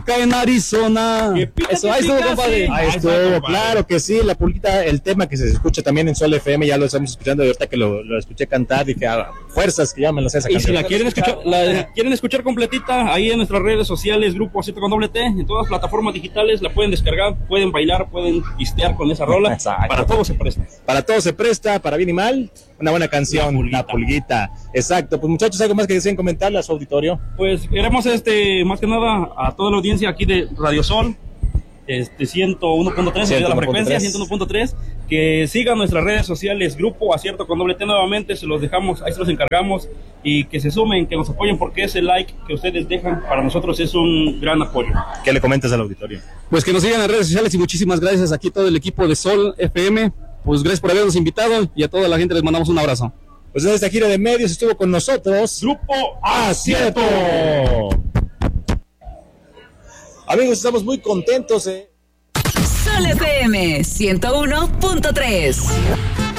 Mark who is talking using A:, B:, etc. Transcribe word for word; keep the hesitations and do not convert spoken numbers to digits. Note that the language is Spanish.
A: en Arizona.
B: Eso, ahí estuvo, compadre. Ahí estuvo, claro que sí, la pulguita, el tema que se escucha también en Sol F M, ya lo estamos escuchando y ahorita que lo, lo escuché cantar, dije, ah, fuerzas que llamen esa
A: y
B: canción.
A: si la quieren escuchar, la quieren escuchar completita, ahí en nuestras redes sociales, Grupo Acierto con doble T, en todas las plataformas digitales, la pueden descargar, pueden bailar, pueden pistear con esa rola. Exacto. Para todo se presta.
B: Para todo se presta, para bien y mal, una buena canción, la pulguita. La pulguita. Exacto, pues muchachos, ¿algo más que deseen comentarle a su auditorio?
A: Pues queremos, este, más que nada, a toda la audiencia aquí de Radio Sol, este, ciento uno punto tres, la frecuencia, ciento uno punto tres, que sigan nuestras redes sociales, Grupo Acierto con doble T, nuevamente, se los dejamos, ahí se los encargamos, y que se sumen, que nos apoyen, porque ese like que ustedes dejan, para nosotros es un gran apoyo.
B: ¿Qué le comentas al auditorio?
A: Pues que nos sigan en las redes sociales, y muchísimas gracias aquí todo el equipo de Sol F M, pues gracias por habernos invitado, y a toda la gente les mandamos un abrazo.
B: Pues en esta gira de medios estuvo con nosotros
A: Grupo Acierto.
B: Amigos, estamos muy contentos. Eh.
C: Sol F M ciento uno punto tres.